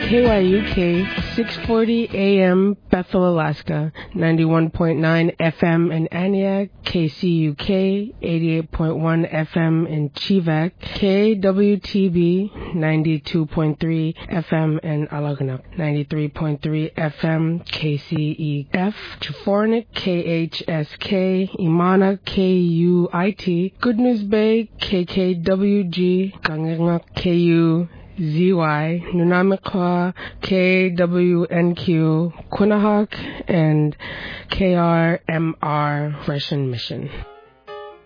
KYUK 640 AM Bethel, Alaska, 91.9 FM in Aniak, KCUK 88.1 FM in Chivak, KWTB 92.3 FM in Alagnak, 93.3 FM KCEF, Chufornik KHSK, Imana KUIT, Good News Bay KKWG, Kangangak KU ZY, Nunamikwa, KWNQ, Quinahawk, and KRMR Russian Mission.